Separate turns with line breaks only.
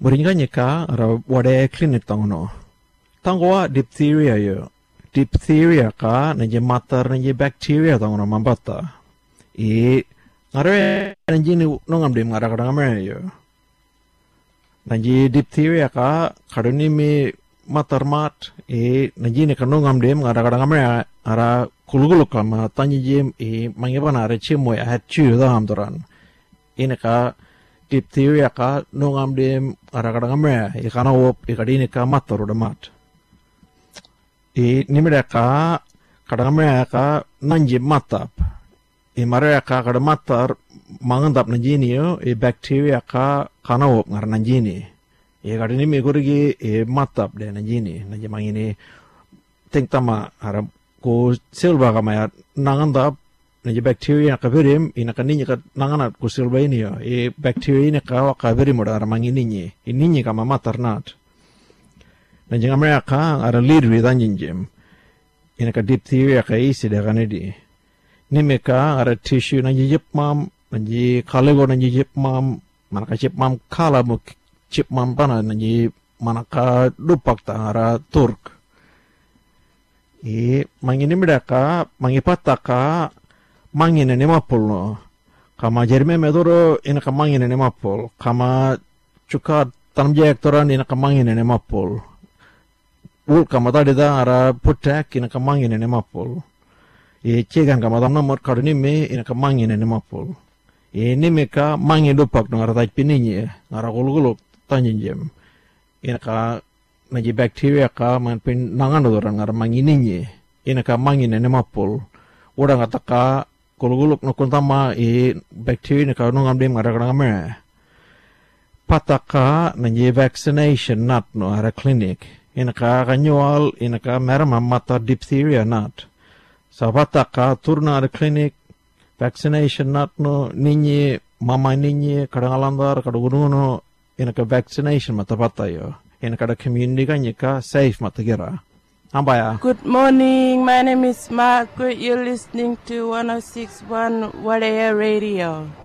Muringanya ka ara wade klinik tangono. Tangwa diphtheria yo. Diphtheria ka nanti matar nanti bacteria tangono mambata. Ngare nanti ni nongam dem ngara kadang amre yo. Nanti diphtheria ka kadoni mi matar mat nanti ni kanongam dem ngara kadang amre ara kuluguluk kama tanji jem mangiban ara chimoy ahat chu dam doran. Ini ka diphtheria ka nongam dem kadang-kadang amre ikana wop ikadini ka matar udah mat. Nimere ka kadang amre ka nanji matap. Mare ka kadang matar mangandap nanjini yo bacteria ka kana wop ngar nanjini. Kadini mi gurigi matap de nanjini nanji mangini ting tama ara ko silba kama nangandap nanti bacteria ka verim ina kaninya ka nanganat kusil ba ini ya bacteria ini ka verim udah ramang ininya kama matar nat nanti ngamre ka ada lead with anjing ina ka diphtheria ka isi dah kan ini meka ada tissue nanti jepmam nanti kalego nanti jepmam mana ka jepmam kala mu jepmam pana nanti mana ka dupak ta ara turk mangini mereka mangipataka mangin ni mapul no kama jerme medoro ina ka mangin ni mapul kama cuka tanjek toran ina ka mangin ni mapul ul kama tadi da ara putek ina ka mangin ni mapul cegan kama tamna mot kadini me ina ka mangin ni mapul ni me ka mangin dupak no ara taj pininye ara gulguluk tanjin jem ina ka naji bacteria ka man pin nangan doran ara mangininye ina ka mangin ni mapul udah ngataka kuluguluk no kuntama bacteria ni kau nungam dem kadang-kadang amre. Pataka nanti vaccination nat no ara klinik. Ina ka kanyual ina ka merama mata diphtheria nat. Sa pataka turna ara klinik vaccination nat no ninyi mama ninyi kadang alandar kadugununo ina ka vaccination mata patayo. Ina kada community kanya ka safe mata gira. Ambaya.
Good morning. My name is Margaret. You're listening to 106.1 Wadaya Radio.